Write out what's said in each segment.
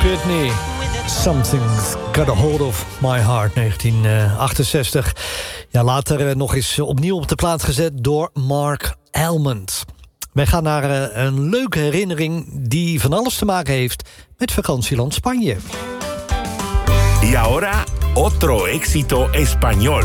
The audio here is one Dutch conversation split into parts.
Britney. Something's got a hold of my heart, 1968. Ja, later nog eens opnieuw op de plaat gezet door Mark Almond. Wij gaan naar een leuke herinnering die van alles te maken heeft met vakantieland Spanje. Y ahora, otro éxito español.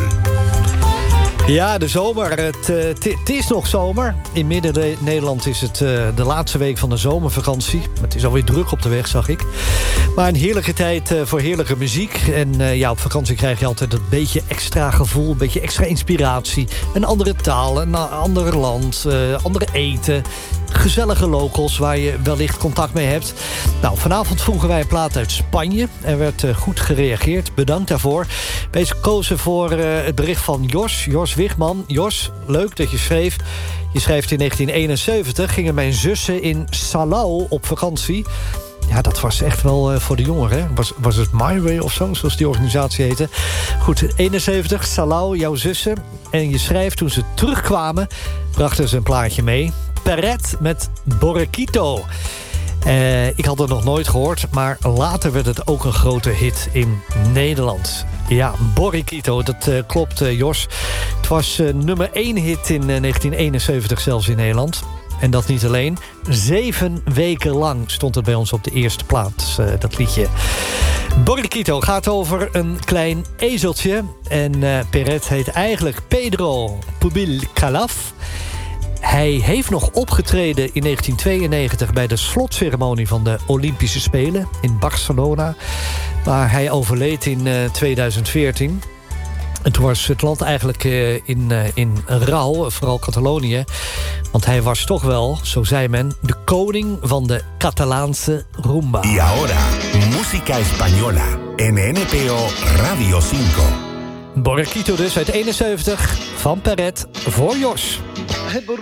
Ja, de zomer. Het is nog zomer. In Midden-Nederland is het de laatste week van de zomervakantie. Het is alweer druk op de weg, zag ik. Maar een heerlijke tijd voor heerlijke muziek. En op vakantie krijg je altijd een beetje extra gevoel, een beetje extra inspiratie. Een andere taal, een ander land, andere eten. Gezellige locals waar je wellicht contact mee hebt. Nou, vanavond vroegen wij een plaat uit Spanje. Er werd goed gereageerd. Bedankt daarvoor. Wij kozen voor het bericht van Jos Wigman. Jos, leuk dat je schreef. Je schrijft in 1971 gingen mijn zussen in Salau op vakantie. Ja, dat was echt wel voor de jongeren. Was het My Way of zo, zoals die organisatie heette? Goed, 71, Salau, jouw zussen. En je schrijft, toen ze terugkwamen, brachten ze een plaatje mee. Peret met Borriquito. Ik had het nog nooit gehoord, maar later werd het ook een grote hit in Nederland. Ja, Borriquito, dat klopt, Jos. Het was nummer 1 hit in 1971 zelfs in Nederland. En dat niet alleen. 7 weken lang stond het bij ons op de eerste plaats, dat liedje. Borriquito gaat over een klein ezeltje. En Peret heet eigenlijk Pedro Pubil Calaf. Hij heeft nog opgetreden in 1992 bij de slotceremonie van de Olympische Spelen in Barcelona. Maar hij overleed in 2014. En toen was het land eigenlijk in rouw, vooral Catalonië. Want hij was toch wel, zo zei men, de koning van de Catalaanse rumba. Y ahora, música española en NPO Radio 5. Borriquito dus uit 71 van Peret voor Jos. Het